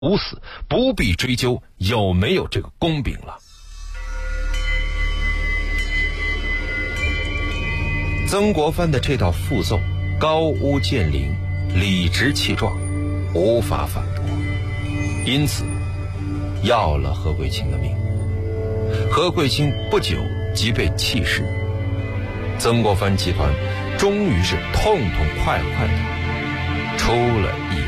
无死，不必追究有没有这个公饼了。曾国藩的这道复奏高屋建瓴，理直气壮，无法反驳，因此要了何桂清的命。何桂清不久即被弃市，曾国藩集团终于是痛痛快快的出了一